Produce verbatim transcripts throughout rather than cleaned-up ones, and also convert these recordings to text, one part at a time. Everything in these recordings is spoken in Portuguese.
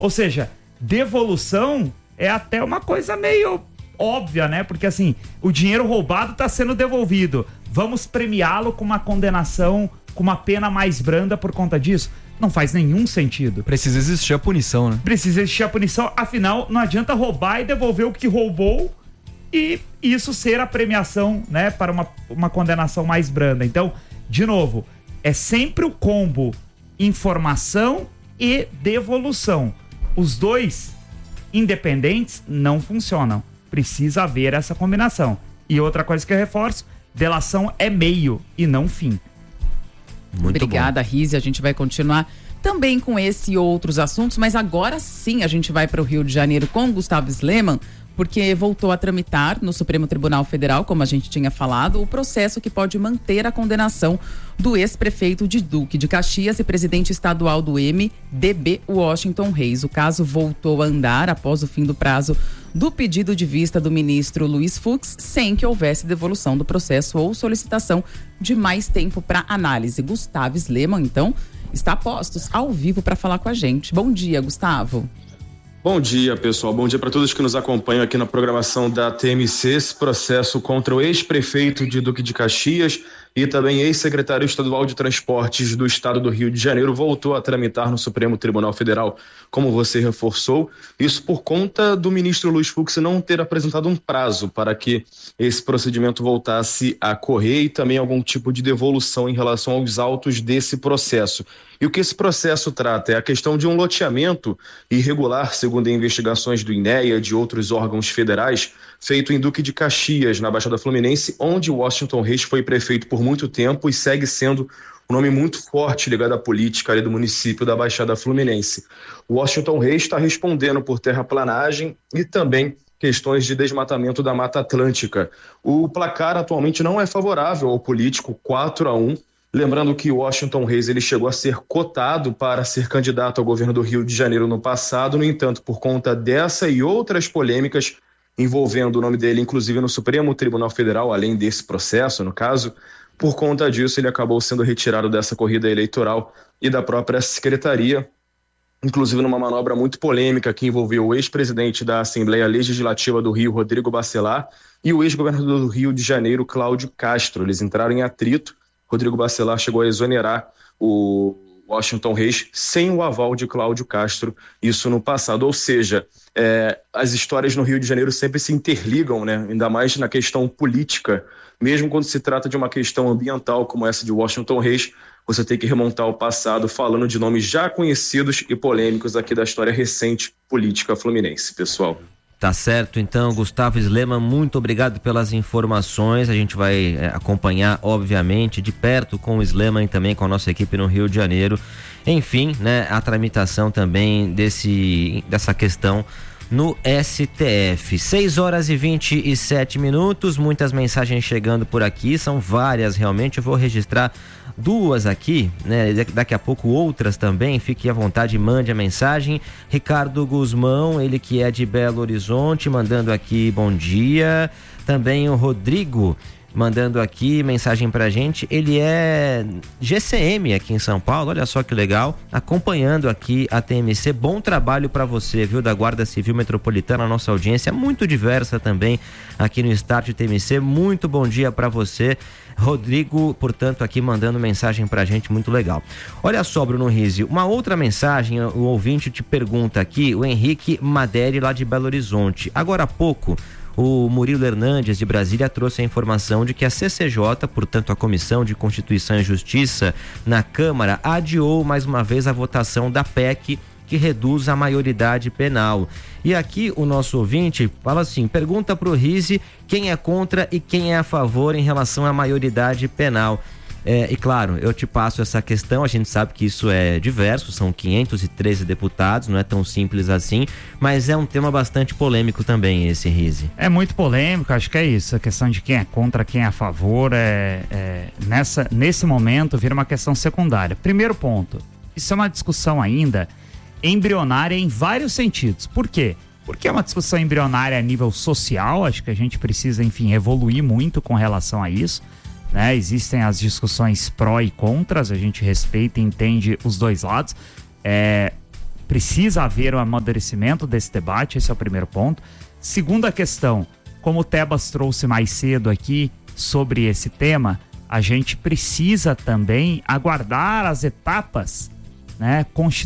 Ou seja, devolução é até uma coisa meio óbvia, né? Porque assim, o dinheiro roubado está sendo devolvido. Vamos premiá-lo com uma condenação, com uma pena mais branda por conta disso? Não faz nenhum sentido. Precisa existir a punição, né? Precisa existir a punição, afinal, não adianta roubar e devolver o que roubou e isso ser a premiação, né, para uma, uma condenação mais branda. Então, de novo, é sempre o combo informação e devolução. Os dois independentes não funcionam. Precisa haver essa combinação. E outra coisa que eu reforço, delação é meio e não fim. Muito Obrigada, Rizzi. A gente vai continuar também com esse e outros assuntos, mas agora sim a gente vai para o Rio de Janeiro com Gustavo Sleman, porque voltou a tramitar no Supremo Tribunal Federal, como a gente tinha falado, o processo que pode manter a condenação do ex-prefeito de Duque de Caxias e presidente estadual do M D B, Washington Reis. O caso voltou a andar após o fim do prazo do pedido de vista do ministro Luiz Fux, sem que houvesse devolução do processo ou solicitação de mais tempo para análise. Gustavo Sleman, então, está a postos ao vivo para falar com a gente. Bom dia, Gustavo. Bom dia, pessoal. Bom dia para todos que nos acompanham aqui na programação da T M C. Esse processo contra o ex-prefeito de Duque de Caxias e também ex-secretário estadual de Transportes do estado do Rio de Janeiro voltou a tramitar no Supremo Tribunal Federal, como você reforçou. Isso por conta do ministro Luiz Fux não ter apresentado um prazo para que esse procedimento voltasse a correr e também algum tipo de devolução em relação aos autos desse processo. E o que esse processo trata é a questão de um loteamento irregular, segundo investigações do I N E A e de outros órgãos federais, feito em Duque de Caxias, na Baixada Fluminense, onde Washington Reis foi prefeito por muito tempo e segue sendo um nome muito forte ligado à política ali do município da Baixada Fluminense. Washington Reis está respondendo por terraplanagem e também questões de desmatamento da Mata Atlântica. O placar atualmente não é favorável ao político, quatro a um. Lembrando que Washington Reis ele chegou a ser cotado para ser candidato ao governo do Rio de Janeiro no passado, no entanto, por conta dessa e outras polêmicas envolvendo o nome dele, inclusive no Supremo Tribunal Federal, além desse processo, no caso, por conta disso ele acabou sendo retirado dessa corrida eleitoral e da própria secretaria, inclusive numa manobra muito polêmica que envolveu o ex-presidente da Assembleia Legislativa do Rio, Rodrigo Bacelar, e o ex-governador do Rio de Janeiro, Cláudio Castro. Eles entraram em atrito. Rodrigo Bacelar chegou a exonerar o Washington Reis sem o aval de Cláudio Castro, isso no passado. Ou seja, é, as histórias no Rio de Janeiro sempre se interligam, né? Ainda mais na questão política. Mesmo quando se trata de uma questão ambiental como essa de Washington Reis, você tem que remontar ao passado falando de nomes já conhecidos e polêmicos aqui da história recente política fluminense, pessoal. Tá certo, então, Gustavo Sleman, muito obrigado pelas informações. A gente vai é, acompanhar, obviamente, de perto com o Sleman e também com a nossa equipe no Rio de Janeiro. Enfim, né, a tramitação também desse, dessa questão no S T F. seis horas e vinte e sete minutos, muitas mensagens chegando por aqui, são várias realmente. Eu vou registrar duas aqui, né? Daqui a pouco outras também, fique à vontade, mande a mensagem. Ricardo Guzmão, ele que é de Belo Horizonte, mandando aqui bom dia. Também o Rodrigo mandando aqui mensagem pra gente, ele é G C M aqui em São Paulo, olha só que legal, acompanhando aqui a T M C. Bom trabalho pra você, viu, da Guarda Civil Metropolitana, a nossa audiência é muito diversa também aqui no Start T M C, muito bom dia pra você, Rodrigo, portanto, aqui mandando mensagem pra gente, muito legal. Olha só, Bruno Rizzi, uma outra mensagem, o ouvinte te pergunta aqui, o Henrique Maderi lá de Belo Horizonte, agora há pouco o Murilo Hernandes de Brasília trouxe a informação de que a C C J, portanto a Comissão de Constituição e Justiça na Câmara, adiou mais uma vez a votação da P E C que reduz a maioridade penal. E aqui o nosso ouvinte fala assim, pergunta pro Rizzi quem é contra e quem é a favor em relação à maioridade penal. É, e claro, eu te passo essa questão, a gente sabe que isso é diverso, são quinhentos e treze deputados, não é tão simples assim, mas é um tema bastante polêmico também esse, Rizzi. É muito polêmico, acho que é isso, a questão de quem é contra, quem é a favor, é, é, nessa, nesse momento vira uma questão secundária. Primeiro ponto, isso é uma discussão ainda embrionária em vários sentidos. Por quê? Porque é uma discussão embrionária a nível social, acho que a gente precisa, enfim, evoluir muito com relação a isso. Né? Existem as discussões pró e contras, a gente respeita e entende os dois lados. É, precisa haver um amadurecimento desse debate, esse é o primeiro ponto. Segunda questão, como o Tebas trouxe mais cedo aqui sobre esse tema, a gente precisa também aguardar as etapas, né,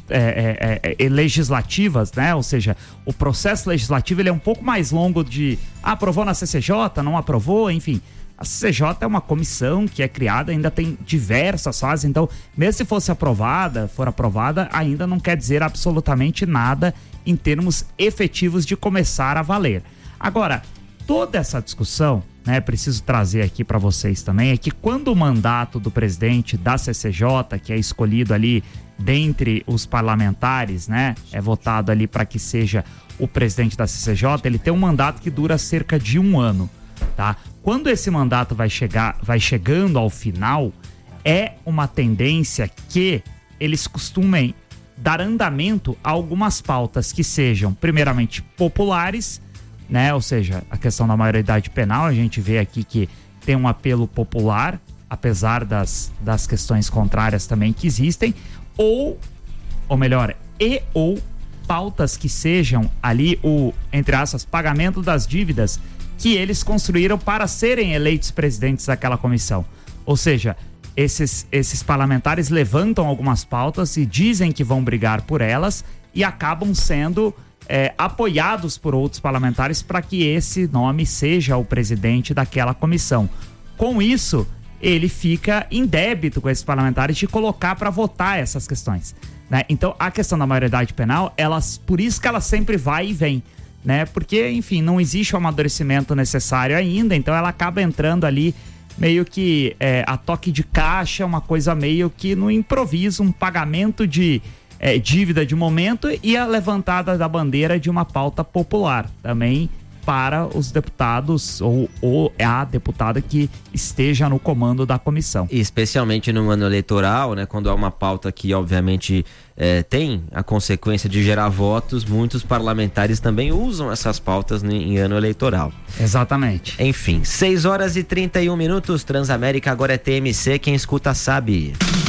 é, é, é, legislativas, né? Ou seja, o processo legislativo ele é um pouco mais longo de ah, aprovou na C C J, não aprovou, enfim. A C C J é uma comissão que é criada, ainda tem diversas fases, então mesmo se fosse aprovada, for aprovada, ainda não quer dizer absolutamente nada em termos efetivos de começar a valer. Agora, toda essa discussão, né, preciso trazer aqui para vocês também, é que quando o mandato do presidente da C C J, que é escolhido ali dentre os parlamentares, né, é votado ali para que seja o presidente da C C J, ele tem um mandato que dura cerca de um ano, tá? Quando esse mandato vai chegar, vai chegando ao final, é uma tendência que eles costumem dar andamento a algumas pautas que sejam, primeiramente, populares, né? Ou seja, a questão da maioridade penal, a gente vê aqui que tem um apelo popular, apesar das, das questões contrárias também que existem, ou, ou melhor, e ou pautas que sejam ali o, entre aspas, pagamento das dívidas que eles construíram para serem eleitos presidentes daquela comissão. Ou seja, esses, esses parlamentares levantam algumas pautas e dizem que vão brigar por elas e acabam sendo é, apoiados por outros parlamentares para que esse nome seja o presidente daquela comissão. Com isso, ele fica em débito com esses parlamentares de colocar para votar essas questões, né? Então, a questão da maioridade penal, elas, por isso que ela sempre vai e vem, né? Porque, enfim, não existe o amadurecimento necessário ainda, então ela acaba entrando ali meio que é, a toque de caixa, uma coisa meio que no improviso, um pagamento de é, dívida de momento e a levantada da bandeira de uma pauta popular também para os deputados ou, ou a deputada que esteja no comando da comissão. E especialmente no ano eleitoral, né, quando há uma pauta que obviamente é, tem a consequência de gerar votos, muitos parlamentares também usam essas pautas em, em ano eleitoral. Exatamente. Enfim, seis horas e trinta e um minutos, Transamérica agora é T M C, quem escuta sabe.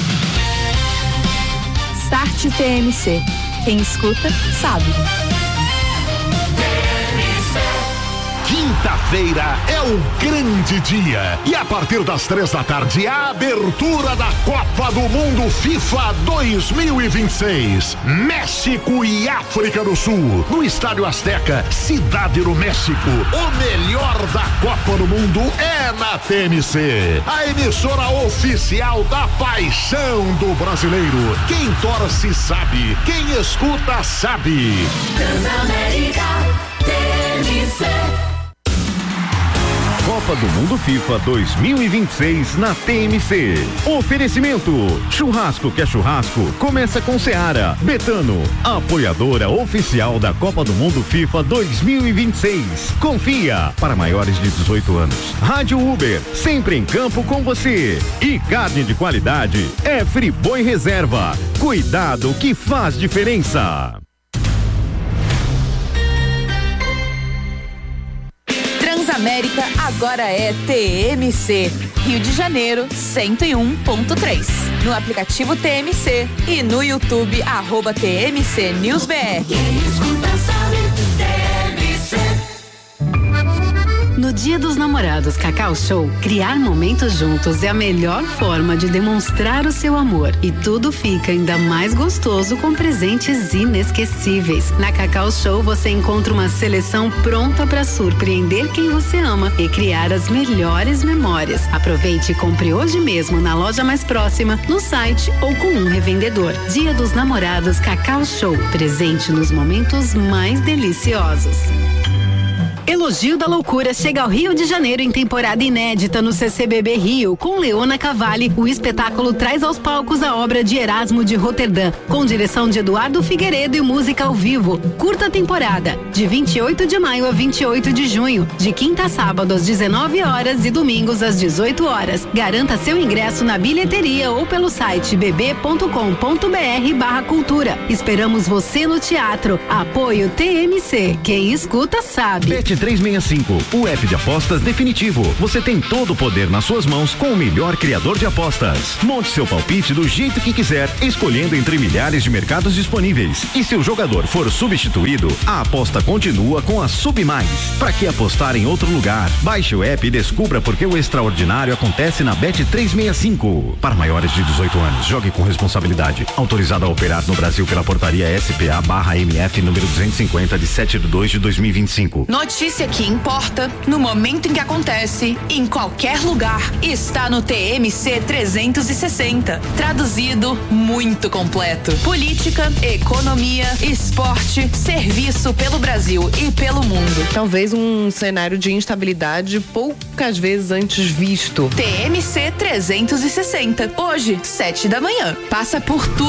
Start T M C, quem escuta sabe. Quinta-feira é o grande dia e a partir das três da tarde a abertura da Copa do Mundo FIFA dois mil e vinte e seis, México e África do Sul, no Estádio Azteca, Cidade do México. O melhor da Copa do Mundo é na T M C, a emissora oficial da paixão do brasileiro. Quem torce sabe, quem escuta sabe. Transamérica T M C. Copa do Mundo FIFA dois mil e vinte e seis na T M C. Oferecimento: churrasco que é churrasco, começa com Seara. Betano, apoiadora oficial da Copa do Mundo FIFA dois mil e vinte e seis. Confia, para maiores de dezoito anos. Rádio Uber, sempre em campo com você. E carne de qualidade é Friboi Reserva. Cuidado que faz diferença. Transamérica agora é T M C, Rio de Janeiro cento e um ponto três. No aplicativo T M C e no YouTube, arroba T M C News B R. Quem escuta sabe, T M C. No Dia dos Namorados Cacau Show, criar momentos juntos é a melhor forma de demonstrar o seu amor. E tudo fica ainda mais gostoso com presentes inesquecíveis. Na Cacau Show você encontra uma seleção pronta para surpreender quem você ama e criar as melhores memórias. Aproveite e compre hoje mesmo na loja mais próxima, no site ou com um revendedor. Dia dos Namorados Cacau Show, presente nos momentos mais deliciosos. Elogio da Loucura chega ao Rio de Janeiro em temporada inédita no C C B B Rio. Com Leona Cavalli, o espetáculo traz aos palcos a obra de Erasmo de Roterdã, com direção de Eduardo Figueiredo e música ao vivo. Curta temporada, de vinte e oito de maio a vinte e oito de junho, de quinta a sábado às dezenove horas e domingos às dezoito horas. Garanta seu ingresso na bilheteria ou pelo site bb ponto com ponto br barra cultura. Esperamos você no teatro. Apoio T M C. Quem escuta sabe. Bet trezentos e sessenta e cinco, o app de apostas definitivo. Você tem todo o poder nas suas mãos com o melhor criador de apostas. Monte seu palpite do jeito que quiser, escolhendo entre milhares de mercados disponíveis. E se o jogador for substituído, a aposta continua com a Sub Mais. Para que apostar em outro lugar? Baixe o app e descubra por que o extraordinário acontece na Bet trezentos e sessenta e cinco. Para maiores de dezoito anos, jogue com responsabilidade. Autorizado a operar no Brasil pela portaria S P A barra M F número duzentos e cinquenta de sete de dois de dois mil e vinte e cinco. Notícia que importa, no momento em que acontece, em qualquer lugar, está no T M C trezentos e sessenta. Traduzido, muito completo. Política, economia, esporte, serviço pelo Brasil e pelo mundo. Talvez um cenário de instabilidade poucas vezes antes visto. T M C trezentos e sessenta. Hoje, sete da manhã. Passa por tudo.